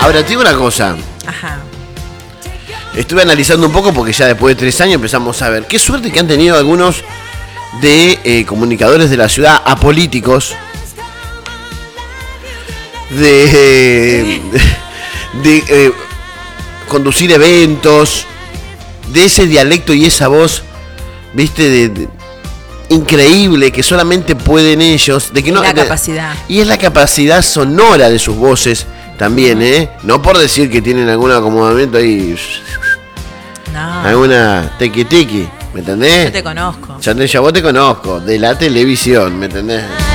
Ahora, te digo una cosa. Ajá. Estuve analizando un poco porque ya después de 3 años empezamos a ver qué suerte que han tenido algunos de comunicadores de la ciudad, apolíticos, de conducir eventos, de ese dialecto y esa voz, viste, increíble, que solamente pueden ellos, de que no, la capacidad. Y es la capacidad sonora de sus voces también, no por decir que tienen algún acomodamiento ahí, no, alguna tequi, ¿me entendés? yo te conozco. Ya vos te conozco, de la televisión, ¿me entendés?